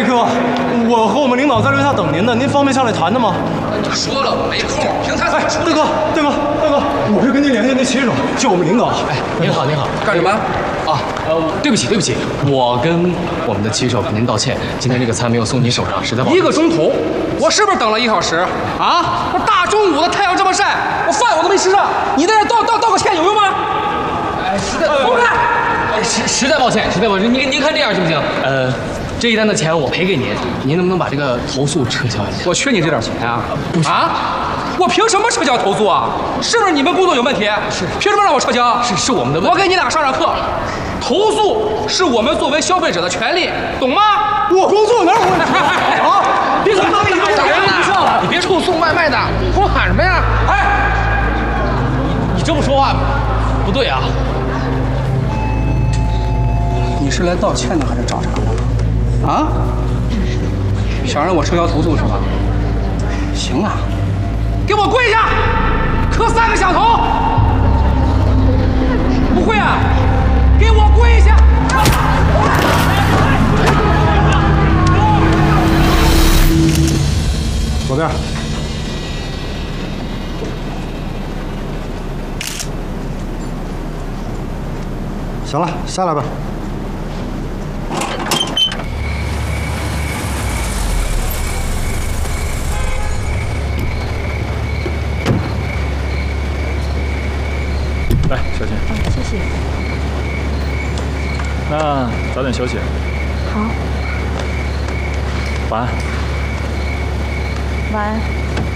哥，我和我们领导在楼下等您呢，您方便下来谈谈吗？ 说了我没空，凭他。 哎，大哥，我是跟您联系那骑手，就我们领导。 哎，您好， 干什么？ 啊，对不起，我跟我们的骑手跟您道歉，今天这个餐没有送您手上，实在不好意思。 1个钟头，我是不是等了1小时？啊！我大中午的太阳这么晒，我饭我都没吃上，你在这道个歉有用吗？ 哎，实在走开！ 实在抱歉，您看这样行不行？这一单的钱我赔给您，您能不能把这个投诉撤销一下？ 我缺你这点钱啊？ 不是啊！我凭什么撤销投诉啊？是不是你们工作有问题？ 是， 凭什么让我撤销？ 是我们的问题。 我给你俩上课，投诉是我们作为消费者的权利，懂吗？ 我工作哪有问题啊？别总当你打人呢！你别冲送外卖的，冲我喊什么呀？哎， 你这么说话不对啊！ 你是来道歉的还是找茬的？啊？想让我撤销投诉是吧？行啊，给我跪下，磕3个响头。不会啊？给我跪下！ 左边。行了，下来吧。 来，小姐。 谢谢。 那早点休息。 好。 晚安。 晚安。